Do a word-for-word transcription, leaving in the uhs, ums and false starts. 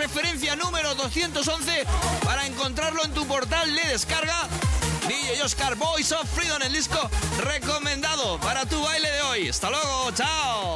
referencia número doscientos once para encontrarlo en tu portal de descarga. D J Oscar, Voice of Freedom, el disco recomendado para tu baile de hoy. Hasta luego, chao.